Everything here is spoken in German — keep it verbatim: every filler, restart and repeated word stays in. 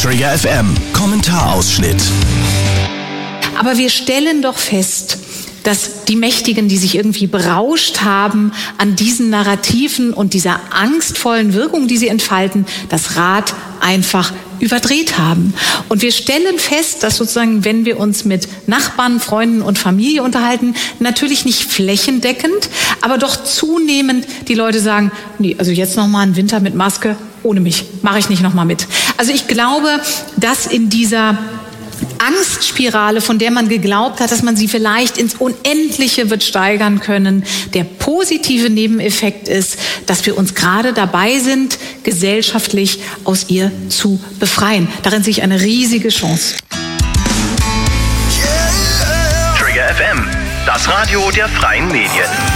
Trigger F M, Kommentarausschnitt. Aber wir stellen doch fest, dass die Mächtigen, die sich irgendwie berauscht haben an diesen Narrativen und dieser angstvollen Wirkung, die sie entfalten, das Rad einfach überdreht haben. Und wir stellen fest, dass sozusagen, wenn wir uns mit Nachbarn, Freunden und Familie unterhalten, natürlich nicht flächendeckend, aber doch zunehmend die Leute sagen, nee, also jetzt noch mal einen Winter mit Maske, ohne mich, mache ich nicht noch mal mit. Also ich glaube, dass in dieser Angstspirale, von der man geglaubt hat, dass man sie vielleicht ins Unendliche wird steigern können, der positive Nebeneffekt ist, dass wir uns gerade dabei sind, gesellschaftlich aus ihr zu befreien. Darin sehe ich eine riesige Chance. Trigger F M, das Radio der freien Medien.